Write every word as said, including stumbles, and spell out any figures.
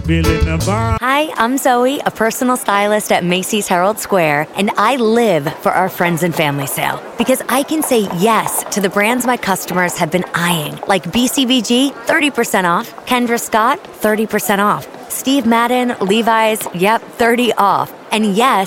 feeling the vibe. Hi, I'm Zoe, a personal stylist at Macy's Herald Square, and I live for our friends and family sale because I can say yes to the brands my customers have been eyeing, like B C B G, thirty percent off, Kendra Scott, thirty percent off, Steve Madden, Levi's, yep, thirty off. And yes,